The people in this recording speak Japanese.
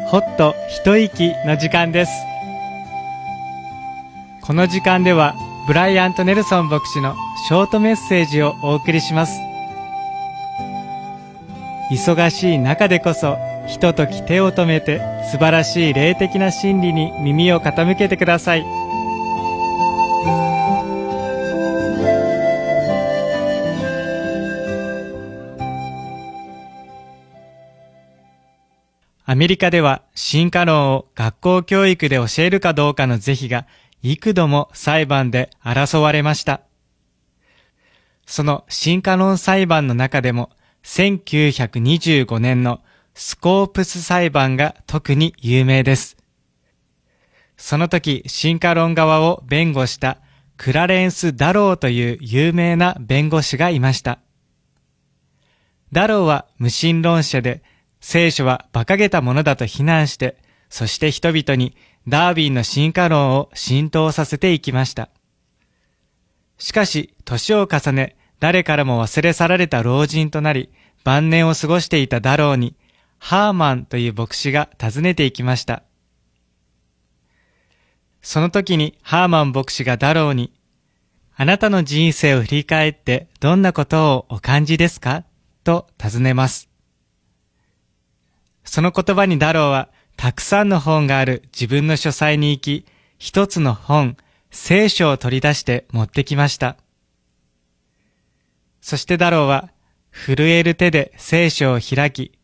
ほっと一息の時間です。この時間ではブライアント・ネルソン牧師のショートメッセージをお送りします。忙しい中でこそひととき手を止めて素晴らしい霊的な真理に耳を傾けてください。アメリカでは進化論を学校教育で教えるかどうかの是非が幾度も裁判で争われました。その進化論裁判の中でも1925年のスコープス裁判が特に有名です。その時進化論側を弁護したクラレンス・ダローという有名な弁護士がいました。ダローは無神論者で、聖書は馬鹿げたものだと非難して、そして人々にダーウィンの進化論を浸透させていきました。しかし、年を重ね、誰からも忘れ去られた老人となり、晩年を過ごしていたダローに、ハーマンという牧師が訪ねていきました。その時にハーマン牧師がダローに、あなたの人生を振り返ってどんなことをお感じですかと尋ねます。その言葉にダローは、たくさんの本がある自分の書斎に行き、一つの本、聖書を取り出して持ってきました。そしてダローは、震える手で聖書を開き、